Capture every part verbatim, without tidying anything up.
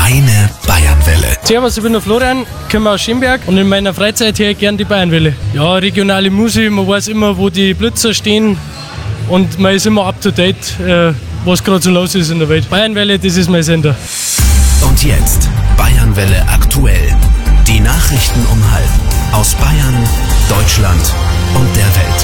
Deine Bayernwelle. Servus, ich bin der Florian, komme aus Schönberg und in meiner Freizeit höre ich gerne die Bayernwelle. Ja, regionale Musik, man weiß immer, wo die Blitzer stehen und man ist immer up to date, äh, was gerade so los ist in der Welt. Bayernwelle, das ist mein Sender. Und jetzt Bayernwelle aktuell. Die Nachrichten um halb aus Bayern, Deutschland und der Welt.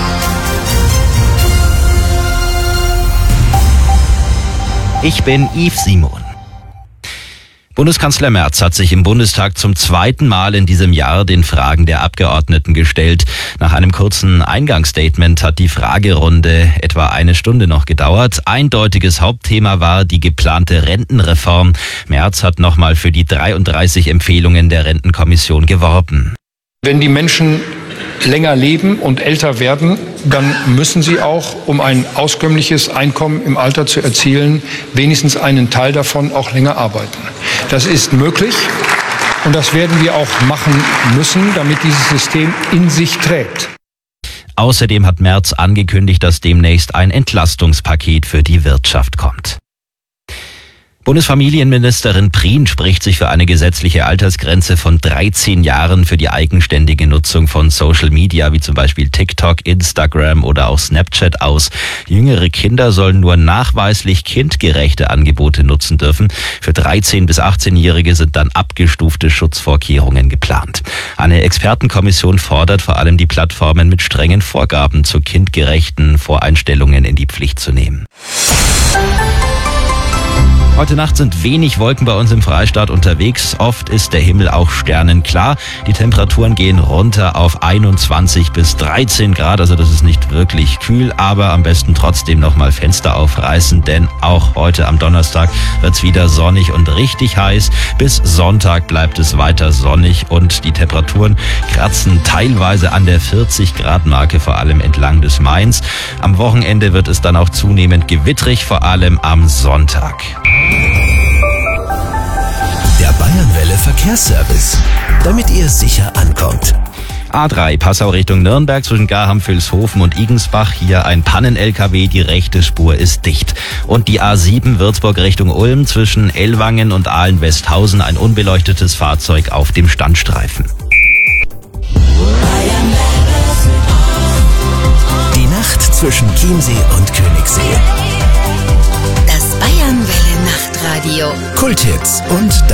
Ich bin Yves Simon. Bundeskanzler Merz hat sich im Bundestag zum zweiten Mal in diesem Jahr den Fragen der Abgeordneten gestellt. Nach einem kurzen Eingangsstatement hat die Fragerunde etwa eine Stunde noch gedauert. Eindeutiges Hauptthema war die geplante Rentenreform. Merz hat nochmal für die dreiunddreißig Empfehlungen der Rentenkommission geworben. Wenn die Menschen länger leben und älter werden, dann müssen sie auch, um ein auskömmliches Einkommen im Alter zu erzielen, wenigstens einen Teil davon auch länger arbeiten. Das ist möglich und das werden wir auch machen müssen, damit dieses System in sich trägt. Außerdem hat Merz angekündigt, dass demnächst ein Entlastungspaket für die Wirtschaft kommt. Bundesfamilienministerin Prien spricht sich für eine gesetzliche Altersgrenze von dreizehn Jahren für die eigenständige Nutzung von Social Media, wie zum Beispiel TikTok, Instagram oder auch Snapchat aus. Jüngere Kinder sollen nur nachweislich kindgerechte Angebote nutzen dürfen. Für dreizehn- bis achtzehnjährige sind dann abgestufte Schutzvorkehrungen geplant. Eine Expertenkommission fordert vor allem die Plattformen mit strengen Vorgaben zu kindgerechten Voreinstellungen in die Pflicht zu nehmen. Heute Nacht sind wenig Wolken bei uns im Freistaat unterwegs. Oft ist der Himmel auch sternenklar. Die Temperaturen gehen runter auf einundzwanzig bis dreizehn Grad. Also das ist nicht wirklich kühl, aber am besten trotzdem nochmal Fenster aufreißen, denn auch heute am Donnerstag wird's wieder sonnig und richtig heiß. Bis Sonntag bleibt es weiter sonnig und die Temperaturen kratzen teilweise an der vierzig Grad Marke, vor allem entlang des Mains. Am Wochenende wird es dann auch zunehmend gewittrig, vor allem am Sonntag. Der Bayernwelle Verkehrsservice, damit ihr sicher ankommt. A drei Passau Richtung Nürnberg zwischen Garham-Vilshofen und Igensbach. Hier ein Pannen-L K W, die rechte Spur ist dicht. Und die A sieben Würzburg Richtung Ulm zwischen Ellwangen und Ahlen-Westhausen ein unbeleuctetes Fahrzeug auf dem Standstreifen. Die Nacht zwischen Chiemsee und Königssee. Das Bayernwelle Nachtradio. Kulthits und